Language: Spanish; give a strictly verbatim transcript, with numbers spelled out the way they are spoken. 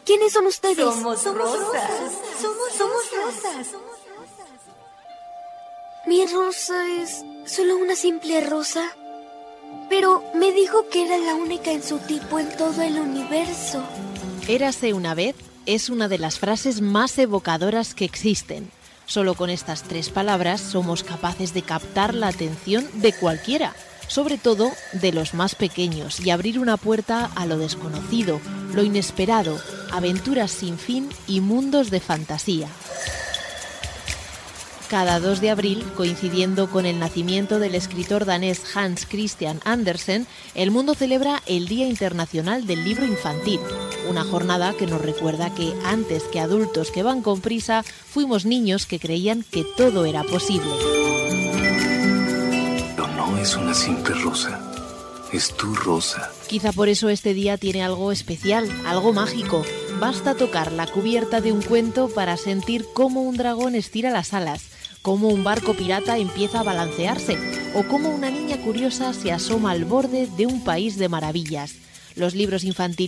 ¿Quiénes son ustedes? Somos rosas. Somos, somos rosas. Mi rosa es solo una simple rosa. Pero me dijo que era la única en su tipo en todo el universo. Érase una vez es una de las frases más evocadoras que existen. Solo con estas tres palabras somos capaces de captar la atención de cualquiera, sobre todo de los más pequeños, y abrir una puerta a lo desconocido, lo inesperado, aventuras sin fin y mundos de fantasía. Cada dos de abril, coincidiendo con el nacimiento del escritor danés Hans Christian Andersen, el mundo celebra el Día Internacional del Libro Infantil, una jornada que nos recuerda que antes que adultos que van con prisa, fuimos niños que creían que todo era posible. Pero no es una simple rosa, es tu rosa. Quizá por eso este día tiene algo especial, algo mágico. Basta tocar la cubierta de un cuento para sentir cómo un dragón estira las alas, cómo un barco pirata empieza a balancearse o cómo una niña curiosa se asoma al borde de un país de maravillas. Los libros infantiles